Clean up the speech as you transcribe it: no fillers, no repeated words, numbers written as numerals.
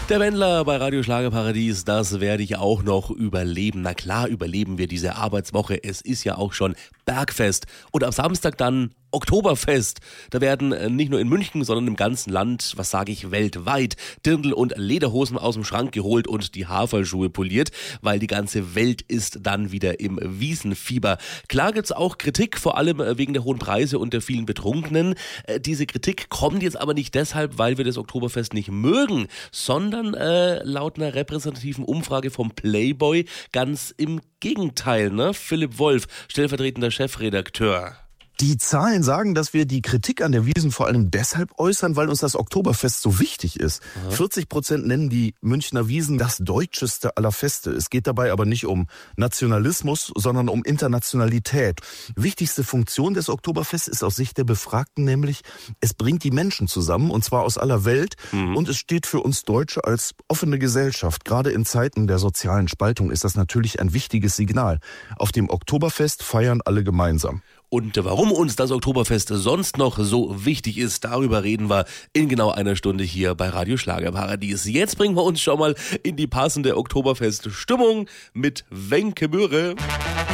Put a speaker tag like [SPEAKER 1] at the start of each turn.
[SPEAKER 1] Der Wendler bei Radio Schlagerparadies, das werde ich auch noch überleben. Na klar überleben wir diese Arbeitswoche. Es ist ja auch schon Bergfest. Und am Samstag dann Oktoberfest. Da werden nicht nur in München, sondern im ganzen Land, was sage ich, weltweit, Dirndl und Lederhosen aus dem Schrank geholt und die Haferschuhe poliert, weil die ganze Welt ist dann wieder im Wiesenfieber. Klar gibt's auch Kritik, vor allem wegen der hohen Preise und der vielen Betrunkenen. Diese Kritik kommt jetzt aber nicht deshalb, weil wir das Oktoberfest nicht mögen, sondern laut einer repräsentativen Umfrage vom Playboy ganz im Gegenteil, ne? Philipp Wolf, stellvertretender Chefredakteur.
[SPEAKER 2] Die Zahlen sagen, dass wir die Kritik an der Wiesn vor allem deshalb äußern, weil uns das Oktoberfest so wichtig ist. 40% nennen die Münchner Wiesn das deutscheste aller Feste. Es geht dabei aber nicht um Nationalismus, sondern um Internationalität. Wichtigste Funktion des Oktoberfests ist aus Sicht der Befragten nämlich, es bringt die Menschen zusammen, und zwar aus aller Welt. Und es steht für uns Deutsche als offene Gesellschaft. Gerade in Zeiten der sozialen Spaltung ist das natürlich ein wichtiges Signal. Auf dem Oktoberfest feiern alle gemeinsam.
[SPEAKER 1] Und warum uns das Oktoberfest sonst noch so wichtig ist, darüber reden wir in genau einer Stunde hier bei Radio Schlagerparadies. Jetzt bringen wir uns schon mal in die passende Oktoberfest-Stimmung mit Wenke Möhre.